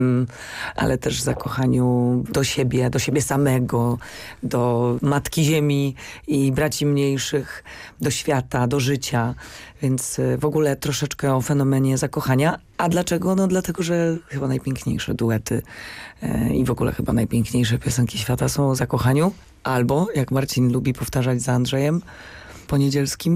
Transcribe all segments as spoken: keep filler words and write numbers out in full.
ale też zakochaniu do siebie, do siebie samego, do Matki Ziemi i braci mniejszych, do świata, do życia. Więc w ogóle troszeczkę o fenomenie zakochania. A dlaczego? No dlatego, że chyba najpiękniejsze duety e, i w ogóle chyba najpiękniejsze piosenki świata są o zakochaniu. Albo, jak Marcin lubi powtarzać za Andrzejem Poniedzielskim,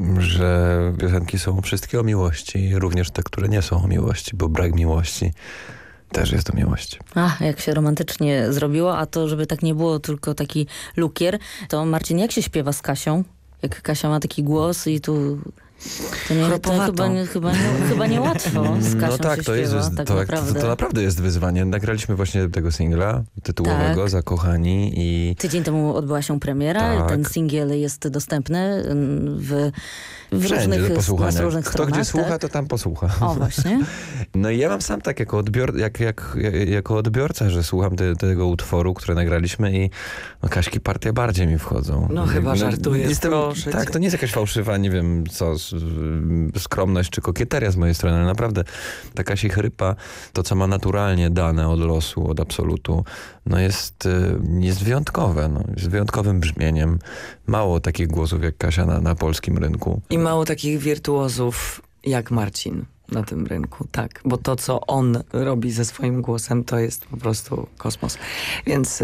że piosenki są wszystkie o miłości, również te, które nie są o miłości, bo brak miłości też jest o miłości. Ach, jak się romantycznie zrobiło, a to, żeby tak nie było tylko taki lukier, to Marcin, jak się śpiewa z Kasią? Jak Kasia ma taki głos i tu... To, nie, to chyba, nie, chyba, nie, chyba niełatwo z Kasią No tak, się to, śpiewa, jest, tak to, naprawdę. to, to naprawdę jest wyzwanie. Nagraliśmy właśnie tego singla tytułowego, tak. Zakochani i... Tydzień temu odbyła się premiera, tak. Ten singiel jest dostępny w, w Wszędzie różnych, do posłuchania. różnych Kto stronach, gdzie słucha, tak? to tam posłucha. O, właśnie. No i ja mam sam tak jako, odbior, jak, jak, jako odbiorca, że słucham te, tego utworu, który nagraliśmy i no, Kaśki partie bardziej mi wchodzą. No chyba no, żartujesz. Jestem, tak, to nie jest jakaś fałszywa, nie wiem co, skromność czy kokieteria z mojej strony, ale naprawdę ta Kasi chrypa, to co ma naturalnie dane od losu, od absolutu, no jest, jest wyjątkowe. No, jest wyjątkowym brzmieniem. Mało takich głosów jak Kasia na, na polskim rynku. I mało takich wirtuozów jak Marcin na tym rynku, tak. Bo to, co on robi ze swoim głosem, to jest po prostu kosmos. Więc,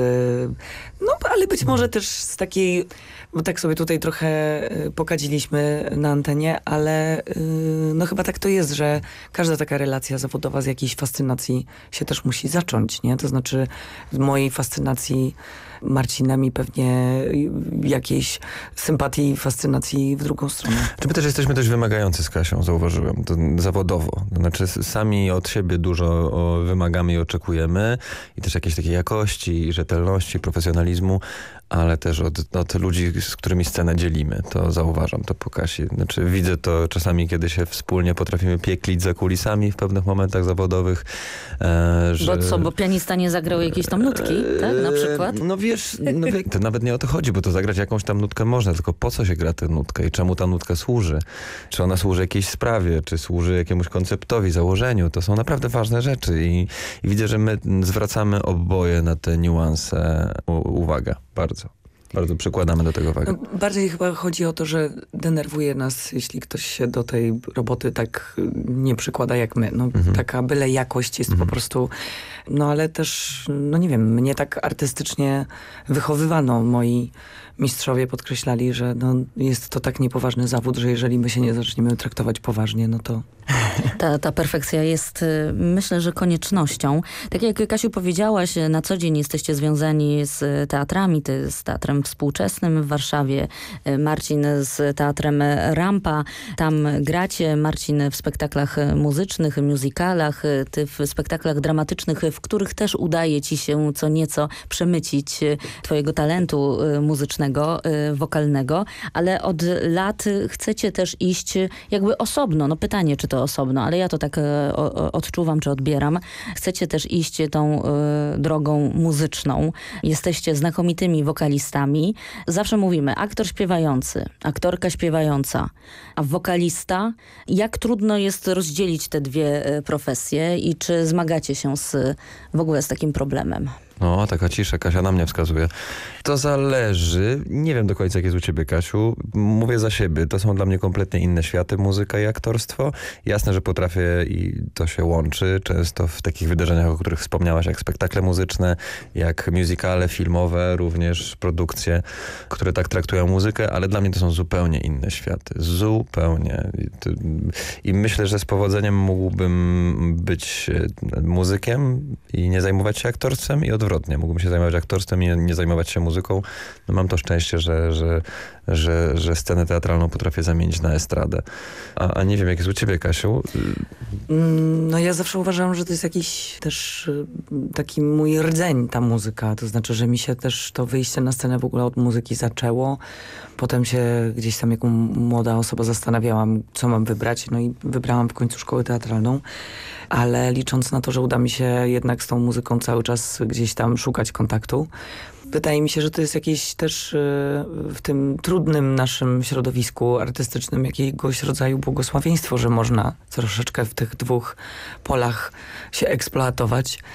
no, ale być może też z takiej, bo tak sobie tutaj trochę pokadziliśmy na antenie, ale no chyba tak to jest, że każda taka relacja zawodowa z jakiejś fascynacji się też musi zacząć, nie? To znaczy z mojej fascynacji Marcinem i pewnie jakiejś sympatii i fascynacji w drugą stronę. Czy my też jesteśmy dość wymagający z Kasią, zauważyłem, to zawodowo. To znaczy sami od siebie dużo wymagamy i oczekujemy i też jakiejś takiej jakości, rzetelności, profesjonalizmu, ale też od, od ludzi, z którymi scenę dzielimy. To zauważam to po Kasi. Znaczy widzę to czasami, kiedy się wspólnie potrafimy pieklić za kulisami w pewnych momentach zawodowych. E, że... Bo co, bo pianista nie zagrał jakiejś tam nutki, tak? Na przykład? No wiesz, no, to nawet nie o to chodzi, bo to zagrać jakąś tam nutkę można, tylko po co się gra tę nutkę i czemu ta nutka służy? Czy ona służy jakiejś sprawie, czy służy jakiemuś konceptowi, założeniu? To są naprawdę ważne rzeczy i, i widzę, że my zwracamy oboje na te niuanse u, uwagę. Bardzo. Bardzo przykładamy do tego wagę. No, bardziej chyba chodzi o to, że denerwuje nas, jeśli ktoś się do tej roboty tak nie przykłada jak my. No, mhm. Taka byle jakość jest mhm. po prostu... No ale też, no nie wiem, mnie tak artystycznie wychowywano. Moi mistrzowie podkreślali, że no, jest to tak niepoważny zawód, że jeżeli my się nie zaczniemy traktować poważnie, no to... Ta, ta perfekcja jest, myślę, że koniecznością. Tak jak Kasiu powiedziałaś, na co dzień jesteście związani z teatrami, ty z Teatrem Współczesnym w Warszawie, Marcin z Teatrem Rampa. Tam gracie, Marcin w spektaklach muzycznych, musicalach, ty w spektaklach dramatycznych, w których też udaje ci się co nieco przemycić twojego talentu muzycznego, wokalnego, ale od lat chcecie też iść jakby osobno. No pytanie, czy to osobno, ale ja to tak e, o, odczuwam, czy odbieram. Chcecie też iść tą e, drogą muzyczną. Jesteście znakomitymi wokalistami. Zawsze mówimy, aktor śpiewający, aktorka śpiewająca, a wokalista. Jak trudno jest rozdzielić te dwie e, profesje i czy zmagacie się z, w ogóle z takim problemem? No, taka cisza, Kasia na mnie wskazuje. To zależy. Nie wiem do końca, jak jest u ciebie, Kasiu. Mówię za siebie. To są dla mnie kompletnie inne światy, muzyka i aktorstwo. Jasne, że potrafię i to się łączy często w takich wydarzeniach, o których wspomniałaś, jak spektakle muzyczne, jak musicale, filmowe, również produkcje, które tak traktują muzykę, ale dla mnie to są zupełnie inne światy. Zupełnie. I myślę, że z powodzeniem mógłbym być muzykiem i nie zajmować się aktorstwem i odwrotnie. Mógłbym się zajmować aktorstwem i nie zajmować się muzyką. No mam to szczęście, że, że, że, że scenę teatralną potrafię zamienić na estradę. A, a nie wiem, jak jest u ciebie, Kasiu? No ja zawsze uważam, że to jest jakiś też taki mój rdzeń, ta muzyka. To znaczy, że mi się też to wyjście na scenę w ogóle od muzyki zaczęło. Potem się gdzieś tam jako młoda osoba zastanawiałam, co mam wybrać. No i wybrałam w końcu szkołę teatralną. Ale licząc na to, że uda mi się jednak z tą muzyką cały czas gdzieś tam szukać kontaktu, wydaje mi się, że to jest jakieś też y, w tym trudnym naszym środowisku artystycznym jakiegoś rodzaju błogosławieństwo, że można troszeczkę w tych dwóch polach się eksploatować.